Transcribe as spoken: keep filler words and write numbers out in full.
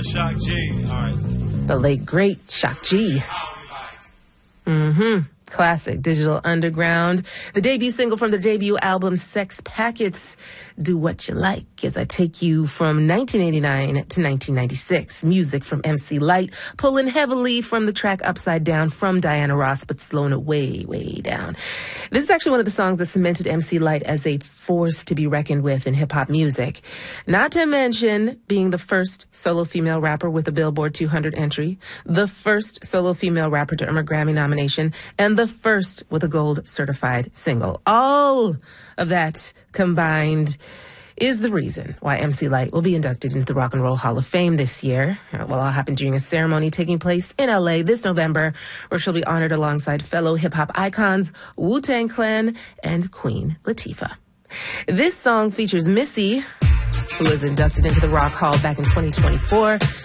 to Shock G. All right. The late, great Shock G. Mm-hmm. Classic. Digital Underground. The debut single from the debut album, Sex Packets. Do What You Like, as I take you from nineteen eighty-nine to nineteen ninety-six. Music from M C Lyte, pulling heavily from the track Upside Down from Diana Ross, but slowing it way, way down. This is actually one of the songs that cemented M C Lyte as a force to be reckoned with in hip-hop music. Not to mention being the first solo female rapper with a Billboard two hundred entry, the first solo female rapper to earn a Grammy nomination, and the first with a gold certified single. All of that combined is the reason why M C Lyte will be inducted into the Rock and Roll Hall of Fame this year. It will all happen during a ceremony taking place in L A this November, where she'll be honored alongside fellow hip-hop icons Wu-Tang Clan and Queen Latifah. This song features Missy, who was inducted into the Rock Hall back in twenty twenty-four.